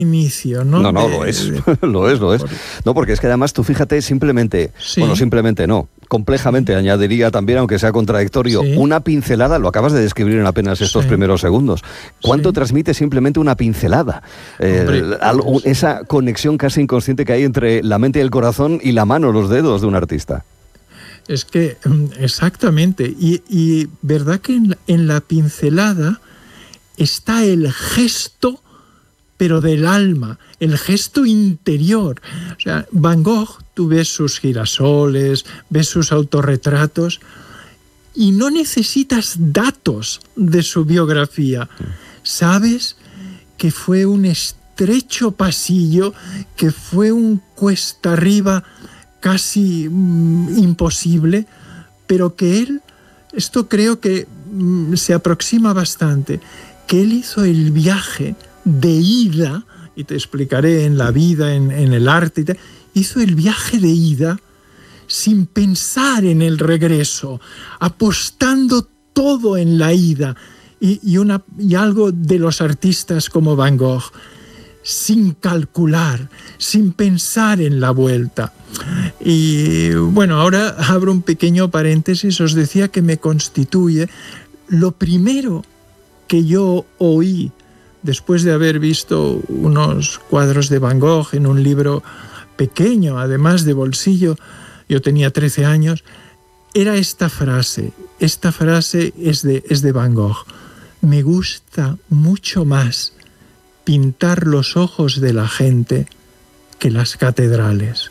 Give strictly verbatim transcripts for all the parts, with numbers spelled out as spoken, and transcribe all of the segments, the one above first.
inicio, ¿no? No, no, de, lo es, de, lo es, lo es. por... No, porque es que además tú fíjate, simplemente, sí. bueno, simplemente no, complejamente añadiría también, aunque sea contradictorio, sí. una pincelada, lo acabas de describir en apenas estos sí. primeros segundos. ¿Cuánto sí. transmite simplemente una pincelada? Hombre, eh, algo, esa conexión casi inconsciente que hay entre la mente y el corazón y la mano, los dedos de un artista. Es que, exactamente, y, y verdad que en la, en la pincelada está el gesto, pero del alma, el gesto interior. O sea, Van Gogh, tú ves sus girasoles, ves sus autorretratos, y no necesitas datos de su biografía. Sabes que fue un estrecho pasillo, que fue un cuesta arriba casi mm, imposible, pero que él, esto creo que mm, se aproxima bastante, que él hizo el viaje de ida, y te explicaré en la vida, en, en el arte, y te, hizo el viaje de ida sin pensar en el regreso, apostando todo en la ida, y, y, una, y algo de los artistas como Van Gogh, sin calcular, sin pensar en la vuelta. Y bueno, ahora abro un pequeño paréntesis, os decía que me constituye lo primero que yo oí después de haber visto unos cuadros de Van Gogh en un libro pequeño, además de bolsillo, yo tenía trece años, era esta frase, esta frase es de, es de Van Gogh: me gusta mucho más pintar los ojos de la gente que las catedrales.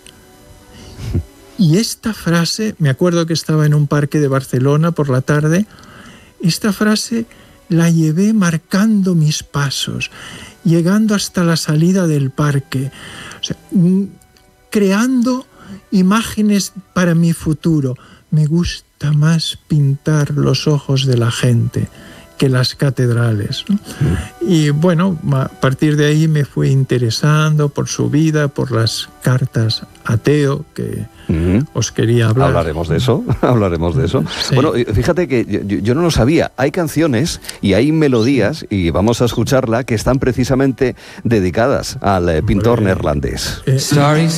Y esta frase, me acuerdo que estaba en un parque de Barcelona por la tarde, esta frase la llevé marcando mis pasos, llegando hasta la salida del parque, o sea, creando imágenes para mi futuro. Me gusta más pintar los ojos de la gente que las catedrales, ¿no? Y bueno, a partir de ahí me fui interesando por su vida, por las cartas a Theo, que uh-huh. os quería hablar. Hablaremos de eso, hablaremos de eso. Sí. Bueno, fíjate que yo, yo no lo sabía, hay canciones y hay melodías, y vamos a escucharla, que están precisamente dedicadas al eh, pintor neerlandés. Eh, Starry